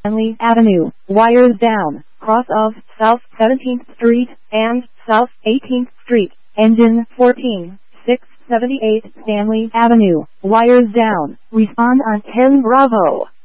Stanley Avenue, wires down, cross of South 17th Street and South 18th Street, engine 14, 678 Stanley Avenue, wires down, respond on 10 Bravo.